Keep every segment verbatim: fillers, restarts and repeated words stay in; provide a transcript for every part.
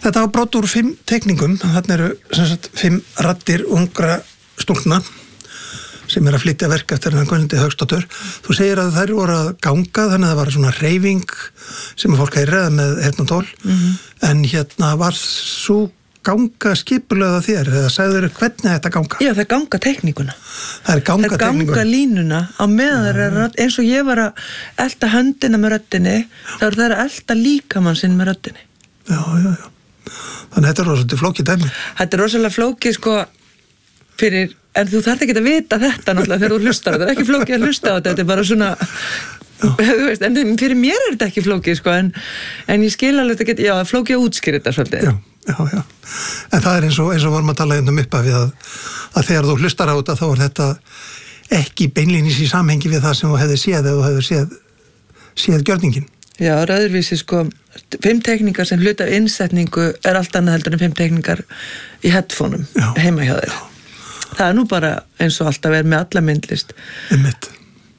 Þetta var brot úr fimm teikningum, þarna eru sem sagt fimm raddir ungra stúlkna sem er að flytja verk eftir hennar Gunnhildi Hauksdóttur. Þú segir að þær voru að ganga, þannig að það var svona hreyfing sem fólk heyrir með heyrnartól, mm-hmm. en hérna var svo ganga skipulega þér, eða sagður hvernig þetta ganga? Já, það ganga teikninguna. Það er ganga það teikninguna. Það ganga línuna á meðan það er rödd, eins og ég var að elta höndina með röddinni, þá er það að elta líkamann sinn með röddinni. Já, já, já. Þannig þetta er rosalega flókið dæmi. Þetta er rosalega flókið, sko, fyrir, en þú þarft ekki að vita þetta náttúrulega þegar þú hlustar. Þetta er ekki flókið að hlusta á þetta, þetta er bara svona, þú veist, en fyrir mér er þetta ekki flókið, sko, en, en ég skil alveg þetta geta, já, flókið að útskýra þetta svolítið. Já, já, já. En það er eins og, eins og vorum að tala um upp af við að, að þegar þú hlustar á þetta, þá er þetta ekki beinlínis í samhengi við það sem þú hefði séð eða þú hefði séð, séð gjörningin. Já, öðruvísi, sko, fimm teikningar sem hluta af innsetningu er allt annað heldur en fimm teikningar í headphoneum heima hjá þér. Það er nú bara eins og alltaf er með alla myndlist. Einmitt.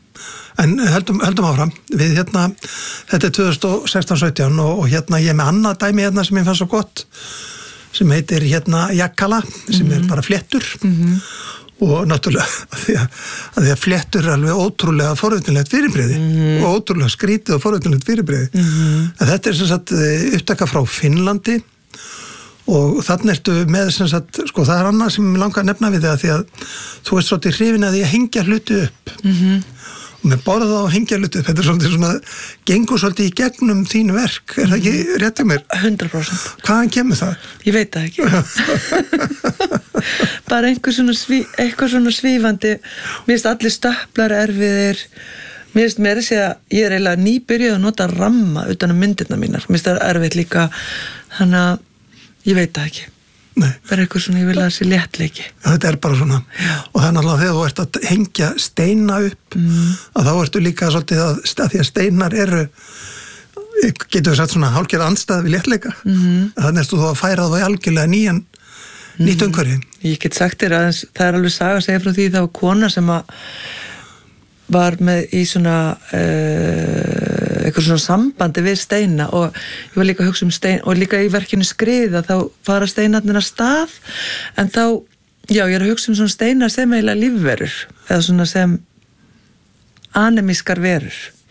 En heldum, heldum áfram, við hérna, þetta er tvö þúsund og sextán sautján og, og hérna ég er með annað dæmi hérna sem ég fann svo gott, sem heitir hérna jakkala, sem mm-hmm. er bara fléttur. Mm-hmm. Og náttúrulega að því að, að því að fléttur er alveg ótrúlega forvitunlegt fyrirbrigði mm-hmm. og ótrúlega skrítið og forvitunlegt fyrirbrigði. Mm-hmm. En þetta er sem sagt upptaka frá Finnlandi og þannig ertu með sem sagt, sko það er annað sem ég langar að nefna við það því að þú ert svolítið hrifin að því að hengja hluti upp. Mm-hmm. Og með borða það og hengja hluti upp, þetta er svolítið svona, gengur svolítið í gegnum þín verk, er það ekki rétt að mér? hundrað prósent. Hvaðan kemur það? Ég veit það ekki. Bara einhver svona, sví, eitthvað svona svífandi, mér finnst allir stöplar erfiðir, mér finnst mér að segja, ég er eiginlega nýbyrjuð að nota ramma utan um myndirna mínar, mér finnst það erfitt líka, þannig að ég veit það ekki. Nei. Bara eitthvað svona, ég vil að það sé léttleiki. Já, þetta er bara svona. Já. Og það er náttúrulega þegar þú ert að hengja steina upp, mm. að þá ertu líka svolítið að, að því að steinar eru, getur við sagt svona hálfgerð andstæð við léttleika. Mm. Þannig ertu þú að færa það í algjörlega nýjan, nýtt umhverfi. Ég get sagt þér að það er alveg saga að segja frá því það var kona sem að var með í svona uh, eitthvað svona sambandi við steina og ég var líka að hugsa um stein og líka í verkinu Skriða þá fara steinarnir að stað en þá, já ég er að hugsa um svona steinar sem eiginlega lífverur eða svona sem anemískar verur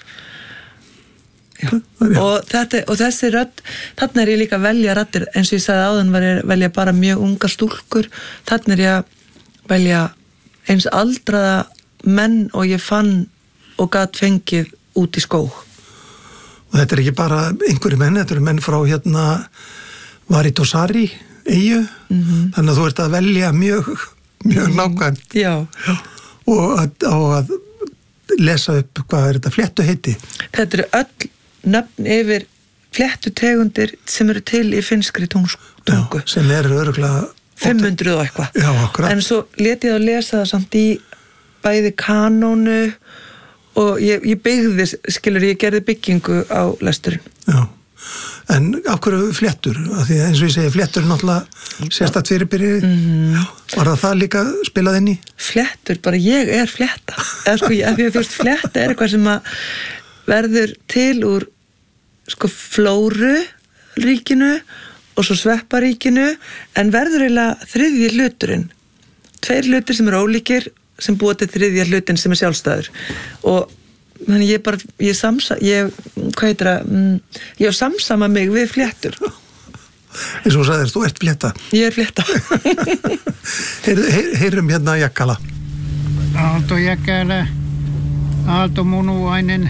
já. Og, þetta, og þessi rödd þarna er ég líka að velja raddir eins og ég sagði áðan var ég að velja bara mjög ungar stúlkur þarna er ég að velja eins aldraða menn og ég fann og gat fengið út í skóg. Og þetta er ekki bara einhverju menn, þetta eru menn frá hérna Varitosari, eyju, mm-hmm. þannig að þú ert að velja mjög, mjög nákvæmt. Já. Og að, og að lesa upp hvað er þetta fléttu heiti. Þetta eru öll nöfn yfir fléttutegundir sem eru til í finnskri tungu. Já, sem eru örugglega fimm hundruð og eitthvað. Já, akkurat. En svo lét ég að lesa það samt í bæði kanónu og ég, ég byggði, skilur, ég gerði byggingu á lesturinn. Já, en af hverju fléttur? Af því að eins og ég segi, fléttur er náttúrulega sérstakt fyrirbyrði. Mm-hmm. Var það það líka spilað inn í? Fléttur, bara ég er flétta. Eða sko, ég, þú veist, flétta er eitthvað sem að verður til úr sko flóru ríkinu og svo svepparíkinu en verður eiginlega þriðji hluturinn. Tveir hlutir sem eru ólíkir sem búa til þriðja hlutin sem er sjálfstæður og þannig ég bara ég samsa, ég, hvað heitir það mm, ég hef samsama mig við fléttur eins og þú sagðir, þú ert flétta ég er flétta heyr, heyr, heyrum hérna jakkala Aalto Jäkälä Aalto Munuainen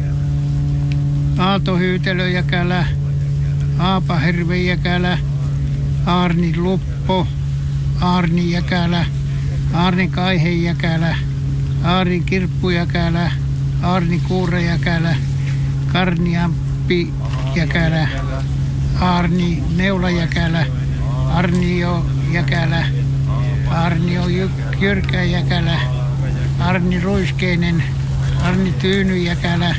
Aalto Hyytelö Jäkälä Aapa Herve Jäkälä Aarni Luppo Aarni Jäkälä Aarni Kaihejäkälä, Aarni Kirppujäkälä, Aarni Kuurejäkälä, Karni Amppijäkälä, Aarni Neulajäkälä, Arnio Jäkälä, Arnio Jyrkäjäkälä, Arni Ruiskeinen, Arni Tyynyjäkälä,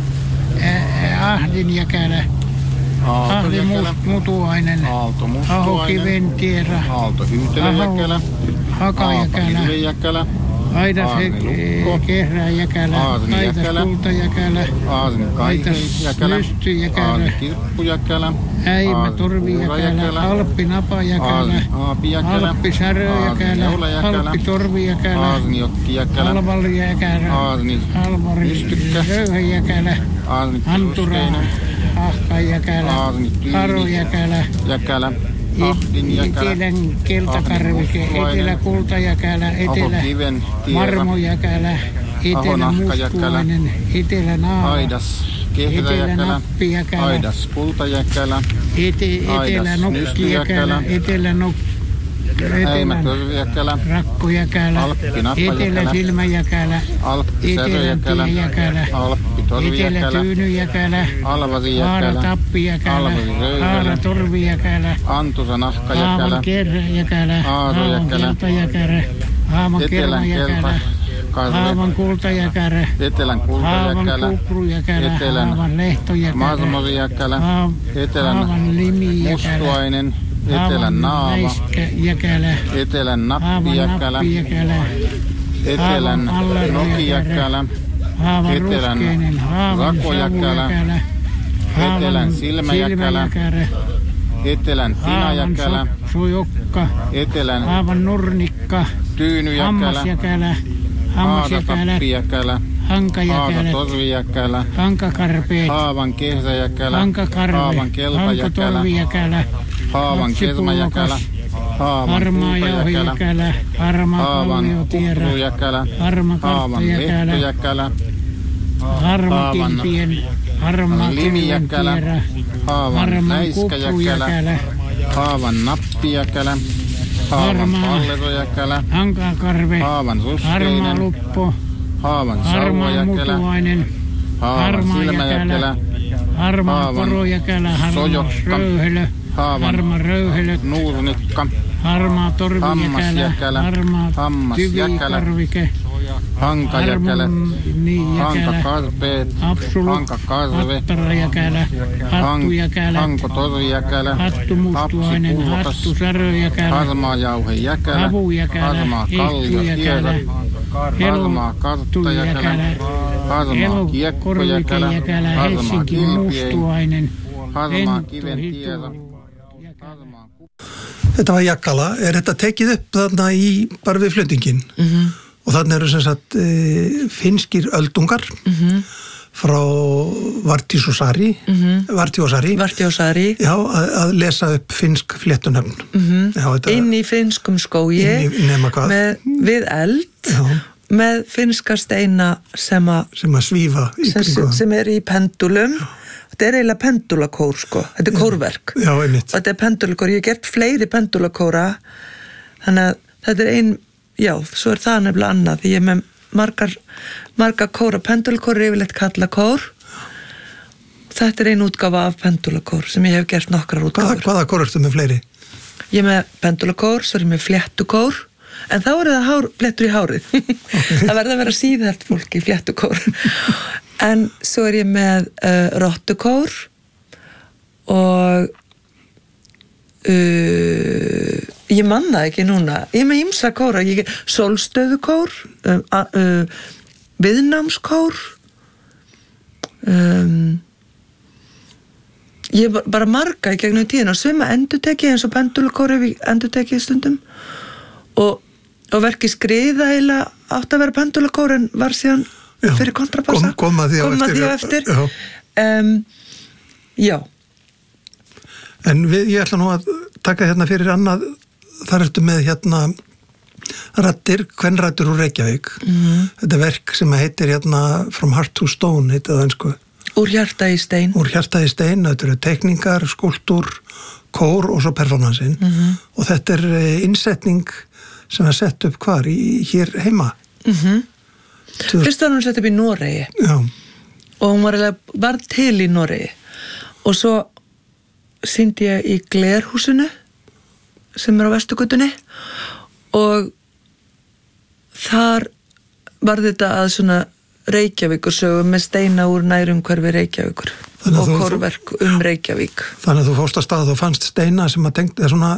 Ahdin Jäkälä, Ahli Mutuainen, Aho Kiventiera, Aalto Hyytelöjäkälä, Hakajäkälä, Aidas Kehrää-Jäkälä, Aidas Kulta-Jäkälä, Aidas Lysty-Jäkälä, Aasni Kirppu-Jäkälä, Äimä Torvi-Jäkälä, Alppi Napa-Jäkälä, Aapi-Jäkälä, Alppi Särö-Jäkälä, Alppi Torvi-Jäkälä, Aasni Jokki-Jäkälä, Alvari-Jäkälä, Aasni Alvari Rystykkä, Röyhä-Jäkälä, Aasni Antura, Kirusteinen, Ahka-Jäkälä, Aasni Tyyni, Haro-Jäkälä, Jäkälä, Ahdin-Jäkälä, Etelän Keltakarvike, Etelä-Kulta-Jäkälä, Etelä Kiven Tierä, Marmo-Jäkälä, Etelä-Mustuainen, Etelä-Naava, Aidas Kehrä-Jäkälä, Etelä-Nappi-Jäkälä, Aidas Kulta-Jäkälä, Ete- Etelä-Nokki-Jäkälä, Etelä-Nok... Äimä Torvi-Jäkälä, Rakko-Jäkälä, Alppi Napa-Jäkälä, Etelä-Silmä-Jäkälä, Alppi Särö-Jäkälä, Etelä-Jäkälä, Alppi Torvi-Jäkälä, Etelä-Tyyny-Jäkälä, Alvari-Jäkälä, Haara-Tappi-Jäkälä, Alvari Röyhälä, Haara-Torvi-Jäkälä, Antusa Nahka-Jäkälä, Haavan Kerrä-Jäkälä, Haavan Aato-Jäkälä, Kelta-Jäkälä, Haavan Etelän Kerma-Jäkälä, Kelta, Haavan Kulta-Jäkälä, Etelän Haavan Kulta-Jäkälä, Kukru-Jäkälä, Etelän Haavan Lehto-Jäkälä, Marmori-Jäkälä, Haav- Etelän Haavan Limi-Jäkälä, Mustuainen, Etelän Haavan Naava, Läiskä-Jäkälä, Etelän Haavan Nappi-Jäkälä, Nappi-Jäkälä, Etelän Noki-Jäkälä, Haavan Etelän Ruskeinen, Haavan Rako-Jäkälä, Savujäkälä, Haavan Etelän Silmä-Jäkälä, Silmäjäkälä, Etelän Haavan Tina-Jäkälä, Sojokka, Etelän Haavan Nurnikka, Tyyny-Jäkälä, Hammasjäkälä, Hammasjäkälä, Haada-Tappi-Jäkälä, Hankajäkälä, Haada-Torvi-Jäkälä, Hankakarpeet, Haavan Kehrä-Jäkälä, Hankakarve, Haavan Kelta-Jäkälä, Hankatorvijäkälä, Haavan Kesma-Jäkälä, Haavan Harmaa Kulta-Jäkälä, Jauhijäkälä, Harmaa Haavan Kalliotierä, Kukru-Jäkälä, Harmaa Haavan Karttajäkälä, Lehto-Jäkälä, Harmaa Haavan Kilpien, Harmaa Limi-Jäkälä, Kilventierä, Haavan Harmaa Läiskä-Jäkälä, Kuprujäkälä, Haavan Nappi-Jäkälä, Haavan Harmaa Pallerojäkälä, Hankakarve, Haavan Harmaa Ruskeinen, Luppo, Haavan Harmaa Sauvajäkälä, Mutuainen, Haavan Harmaa Silmäjäkälä, Jäkälä, Harmaa Haavan Porojäkälä, Harmaa Sojokka, Röyhelö, Haavan Harmaa Röyhelö, Nuurnikka, Harmaa Torvijäkälä, Hammasjäkälä, Harmaa Hammasjäkälä, Tyvikarvike, Hankajäkälä, niin jäkälä, Hankakarpeet, Absolut, Hankakarve, Hattarajäkälä, Hattujäkälä, Hankotorvijäkälä, Hattu Mustuainen, Hapsipuutas, Hattu Säröjäkälä, Harmaa Jauhejäkälä, Havujäkälä, Harmaa Kalliotierä, Hehtujäkälä, Harmaa Karttajäkälä, Harmaa Kiekkojäkälä, Elokorvikejäkälä, Harmaa Helsinki Kilpien, Mustuainen, Harmaa Hento, Kiventierä, Hitu, Harmaa Þetta var Jakkala. Er þetta tekið upp þarna í bara við flutningin? Mm-hmm. Og þarna eru sem sagt e, finskir öldungar mm-hmm. frá Vartiosari, mm-hmm. Vartiosari, Vartiosari. Já, að, að lesa upp finnsk fléttunöfn. Mm-hmm. Já, þetta, inn í finnskum skógi inn í, nema hvað? með, við eld Já. með finnska steina sem, a, sem að svífa í sem, kringum. sem er í pendulum. Þetta er eiginlega pendulakór sko, þetta er kórverk. Já, einmitt. Og þetta er pendulakór, ég hef gert fleiri pendulakóra, þannig að þetta er ein, já, svo er það nefnilega annað, því ég er með margar, margar kóra, pendulakór er yfirleitt kalla kór, þetta er ein útgáfa af pendulakór sem ég hef gert nokkrar útgáfur. Hvaða, hvaða kór ertu með fleiri? Ég er með pendulakór, svo er ég með fléttukór, en þá er það hár, fléttur í hárið. Okay. Það verður að vera síðhært fólk í fléttukór. En svo er ég með uh, rottukór og uh, ég man það ekki núna. Ég er með ýmsa kóra, ég er sólstöðukór, uh, uh, viðnámskór, um, ég er bara marga í gegnum tíðina og svima endurteki eins og pendulakór ef ég endurteki stundum og, og verki skriða eila átt að vera pendulakór en var síðan já, fyrir kontrabassa kom, kom að því á kom eftir, því á eftir. Já. Um, já En við, ég ætla nú að taka hérna fyrir annað, þar ertu með hérna raddir, kvenrættur úr Reykjavík mm. þetta verk sem heitir hérna From Heart to Stone, heitir það einsku Úr hjarta í stein Úr hjarta í stein, þetta eru tekningar, skúltúr, kór og svo performansin mm-hmm. og þetta er innsetning sem er sett upp hvar í, hér heima mm-hmm. Fyrst var hún sett upp í Noregi Já. og hún var, var til í Noregi og svo sýndi ég í Glerhúsinu sem er á Vesturgötunni og þar var þetta að svona Reykjavíkur sögum með steina úr nærum hverfi Reykjavíkur og kórverk um Reykjavík. Þannig að þú fórst að stað og fannst steina sem að tengd, er svona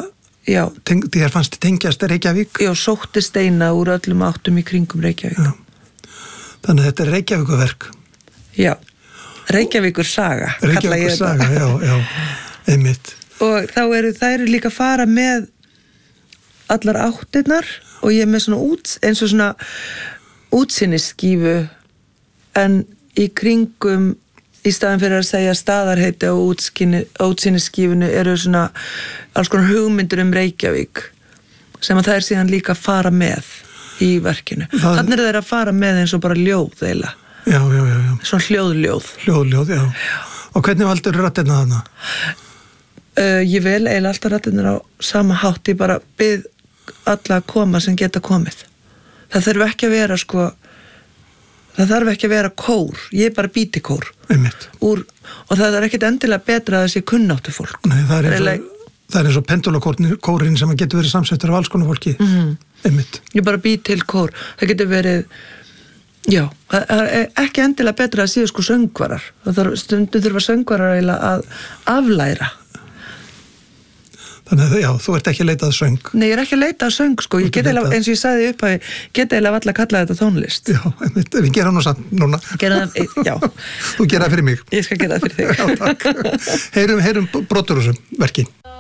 Já, teng, þér fannst tengjast Reykjavík. já, sótti steina úr öllum áttum í kringum Reykjavík. Já. Þannig að þetta er Reykjavíkurverk. Já, Reykjavíkur saga, kalla ég Reykjavíkur þetta. saga, já, já, einmitt. Og þá eru þær líka að fara með allar áttirnar og ég er með svona út, eins og svona útsýnisskífu en í kringum, í staðan fyrir að segja staðarheiti og útsýnisskífunu eru svona alls konar hugmyndur um Reykjavík sem að það er síðan líka að fara með í verkinu. Það... Þannig er þeir að fara með eins og bara ljóð eila. Já, já, já, já. Svona hljóðljóð. Hljóðljóð, já. já. Og hvernig valdur rættina þarna? Uh, ég vel eiginlega alltaf rættinir á sama hátt, ég bara bið alla að koma sem geta komið. Það þarf ekki að vera sko, það þarf ekki að vera kór, ég er bara bíti kór. Einmitt. Úr, og það er ekkit endilega betra að þessi kunnáttu fólk. Nei, það er eins og, Reila... það er eins og pendulakórin sem getur verið samsettur af alls konar fólki. Mm-hmm. Einmitt. Ég bara bý til kór, það getur verið, já, það er ekki endilega betra að séu sko söngvarar. Það þarf, stundum þurfa söngvarar eiginlega að aflæra. Þannig að já, þú ert ekki að leita að söng. Nei, ég er ekki að leita að söng, sko. Ég get eiginlega, eins og ég sagði upp að ég get eiginlega valla að kalla þetta tónlist. Já, einmitt, við gerum nú samt núna. Gera það, já. Þú gera það fyrir mig. Ég skal gera það fyrir þig. Já, takk. Heyrum, heyrum brotur úr þessum verki.